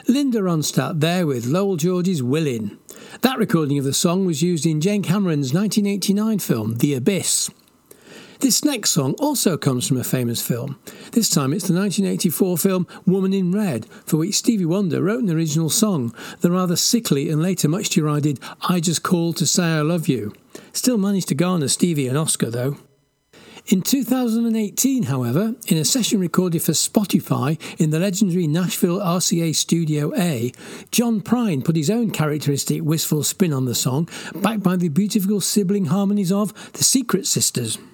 Linda Ronstadt there with Lowell George's Willin'. That recording of the song was used in Jane Cameron's 1989 film The Abyss. This next song also comes from a famous film. This time it's the 1984 film Woman in Red, for which Stevie Wonder wrote an original song, the rather sickly and later much derided I Just Called to Say I Love You. Still managed to garner Stevie an Oscar though. In 2018, however, in a session recorded for Spotify in the legendary Nashville RCA Studio A, John Prine put his own characteristic wistful spin on the song, backed by the beautiful sibling harmonies of the Secret Sisters.